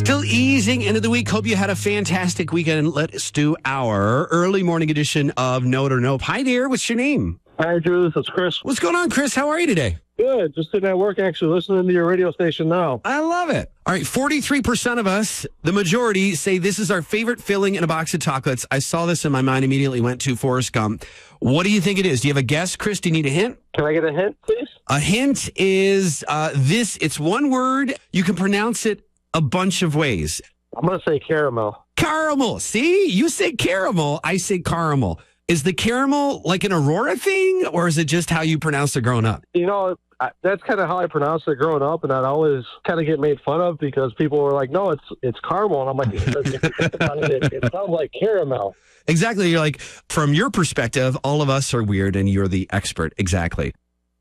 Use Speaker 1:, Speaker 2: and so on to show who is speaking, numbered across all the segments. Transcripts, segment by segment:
Speaker 1: Still easing into the week. Hope you had a fantastic weekend. Let's do our early morning edition of Note or Nope. Hi there. What's your name?
Speaker 2: Hi, Drew. This is Chris.
Speaker 1: What's going on, Chris? How are you today?
Speaker 2: Good. Just sitting at work, actually, listening to your radio station now.
Speaker 1: I love it. All right, 43% of us, the majority, say this is our favorite filling in a box of chocolates. I saw this in my mind, immediately went to Forrest Gump. What do you think it is? Do you have a guess, Chris? Do you need a hint?
Speaker 2: Can I get a hint, please?
Speaker 1: A hint is this. It's one word. You can pronounce it a bunch of ways.
Speaker 2: I'm going to say caramel.
Speaker 1: Caramel. See? You say caramel. I say caramel. Is the caramel like an Aurora thing, or is it just how you pronounce it growing up?
Speaker 2: You know, that's kind of how I pronounced it growing up, and I'd always kind of get made fun of because people were like, no, it's caramel. And I'm like, it sounds like caramel.
Speaker 1: Exactly. You're like, from your perspective, all of us are weird, and you're the expert. Exactly.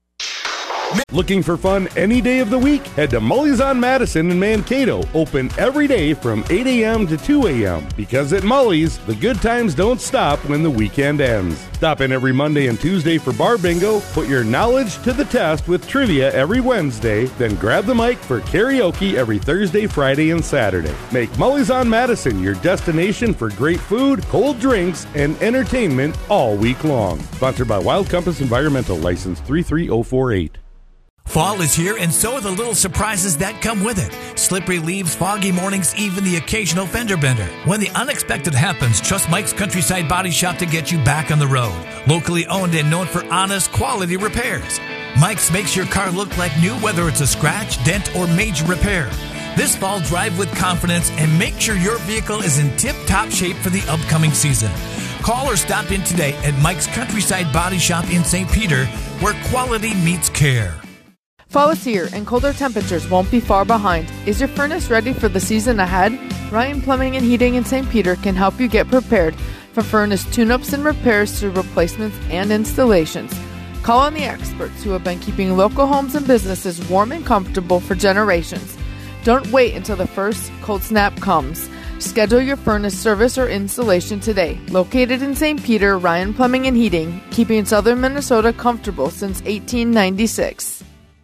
Speaker 3: Looking for fun any day of the week? Head to Mully's on Madison in Mankato. Open every day from 8 a.m. to 2 a.m. Because at Mully's, the good times don't stop when the weekend ends. Stop in every Monday and Tuesday for bar bingo. Put your knowledge to the test with trivia every Wednesday. Then grab the mic for karaoke every Thursday, Friday, and Saturday. Make Mully's on Madison your destination for great food, cold drinks, and entertainment all week long. Sponsored by Wild Compass Environmental, License 33048.
Speaker 4: Fall is here, and so are the little surprises that come with it. Slippery leaves, foggy mornings, even the occasional fender bender. When the unexpected happens, trust Mike's Countryside Body Shop to get you back on the road. Locally owned and known for honest, quality repairs. Mike's makes your car look like new, whether it's a scratch, dent, or major repair. This fall, drive with confidence and make sure your vehicle is in tip-top shape for the upcoming season. Call or stop in today at Mike's Countryside Body Shop in St. Peter, where quality meets care.
Speaker 5: Fall is here, and colder temperatures won't be far behind. Is your furnace ready for the season ahead? Ryan Plumbing and Heating in St. Peter can help you get prepared, from furnace tune-ups and repairs to replacements and installations. Call on the experts who have been keeping local homes and businesses warm and comfortable for generations. Don't wait until the first cold snap comes. Schedule your furnace service or installation today. Located in St. Peter, Ryan Plumbing and Heating, keeping southern Minnesota comfortable since 1896.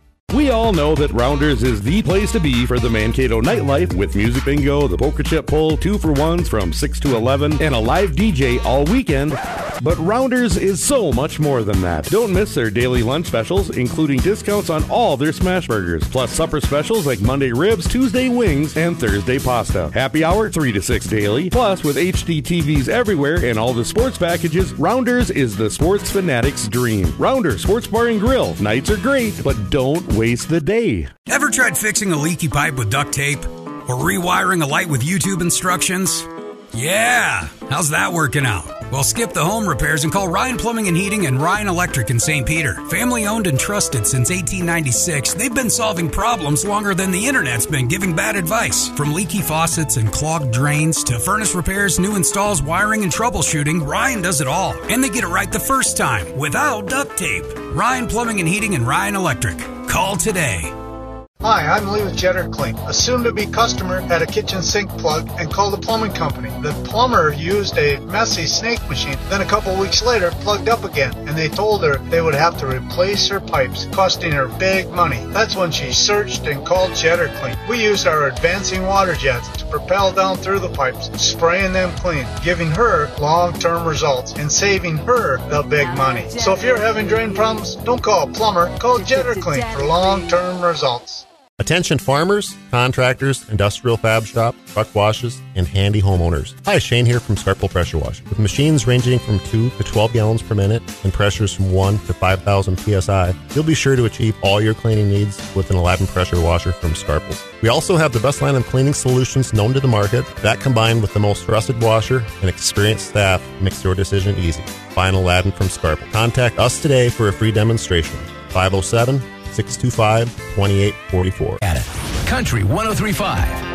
Speaker 3: We all know that Rounders is the place to be for the Mankato nightlife with music bingo, the poker chip pull, 2-for-1s from 6 to 11, and a live DJ all weekend. But Rounders is so much more than that. Don't miss their daily lunch specials, including discounts on all their smash burgers, plus supper specials like Monday ribs, Tuesday wings, and Thursday pasta. Happy hour 3 to 6 daily. Plus, with HD TVs everywhere and all the sports packages, Rounders is the sports fanatic's dream. Rounders Sports Bar and Grill. Nights are great, but don't waste the day.
Speaker 6: Ever tried fixing a leaky pipe with duct tape? Or rewiring a light with YouTube instructions? Yeah! How's that working out? Well, skip the home repairs and call Ryan Plumbing and Heating and Ryan Electric in St. Peter. Family owned and trusted since 1896, they've been solving problems longer than the internet's been giving bad advice. From leaky faucets and clogged drains to furnace repairs, new installs, wiring, and troubleshooting, Ryan does it all. And they get it right the first time, without duct tape. Ryan Plumbing and Heating and Ryan Electric. Call today.
Speaker 7: Hi, I'm Lee with Jetter Clean, a soon-to-be customer at a kitchen sink plug and called the plumbing company. The plumber used a messy snake machine, then a couple weeks later plugged up again, and they told her they would have to replace her pipes, costing her big money. That's when she searched and called Jetter Clean. We used our advancing water jets to propel down through the pipes, spraying them clean, giving her long-term results and saving her the big money. So if you're having drain problems, don't call a plumber, call Jetter Clean for long-term results.
Speaker 8: Attention farmers, contractors, industrial fab shop, truck washes, and handy homeowners. Hi, Shane here from Scarpel Pressure Wash. With machines ranging from 2 to 12 gallons per minute and pressures from 1 to 5,000 psi, you'll be sure to achieve all your cleaning needs with an Aladdin pressure washer from Scarpel. We also have the best line of cleaning solutions known to the market. That combined with the most trusted washer and experienced staff makes your decision easy. Buy an Aladdin from Scarpel. Contact us today for a free demonstration. 507-625-2844.
Speaker 4: Country 103.5.